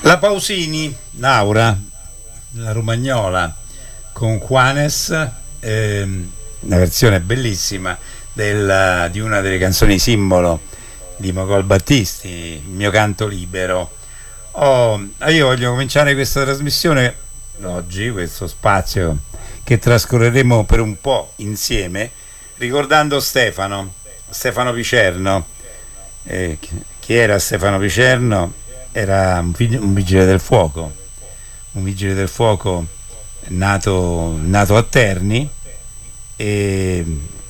La Pausini, Laura, la romagnola, con Juanes, una versione bellissima di una delle canzoni simbolo di Mogol Battisti, Il mio canto libero. Io voglio cominciare questa trasmissione oggi, questo spazio che trascorreremo per un po' insieme, ricordando Stefano Picerno. Chi era Stefano Picerno? Era un vigile del fuoco, nato a Terni, e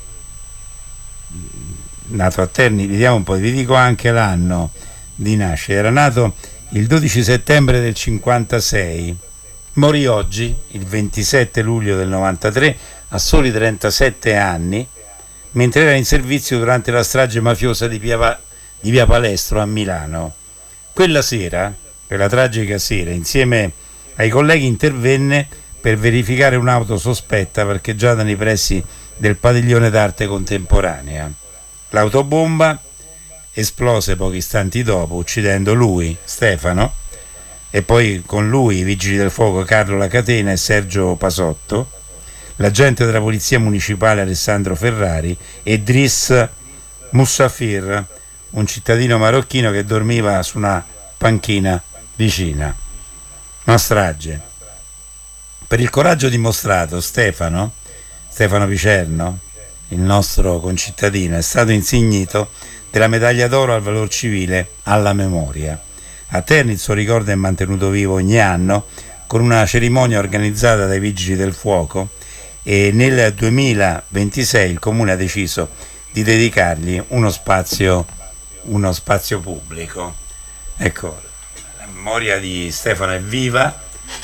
vediamo un po', vi dico anche l'anno di nascita. Era nato il 12 settembre del 56, morì oggi, il 27 luglio del 93, a soli 37 anni, mentre era in servizio durante la strage mafiosa di via Palestro a Milano. Quella tragica sera, insieme ai colleghi intervenne per verificare un'auto sospetta parcheggiata nei pressi del padiglione d'arte contemporanea. L'autobomba esplose pochi istanti dopo, uccidendo lui, Stefano, e poi con lui i vigili del fuoco Carlo La Catena e Sergio Pasotto, l'agente della polizia municipale Alessandro Ferrari e Driss Mussafir, un cittadino marocchino che dormiva su una panchina vicina. Una strage. Per il coraggio dimostrato, Stefano Picerno, il nostro concittadino, è stato insignito della medaglia d'oro al valor civile alla memoria. A Terni il suo ricordo è mantenuto vivo ogni anno con una cerimonia organizzata dai Vigili del Fuoco, e nel 2026 il Comune ha deciso di dedicargli uno spazio pubblico. Ecco, la memoria di Stefano è viva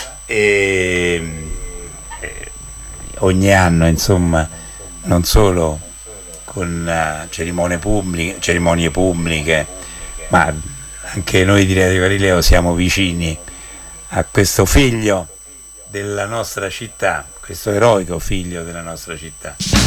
e ogni anno, insomma, non solo con cerimonie pubbliche, ma anche noi di Radio Galileo siamo vicini a questo figlio della nostra città, questo eroico figlio della nostra città.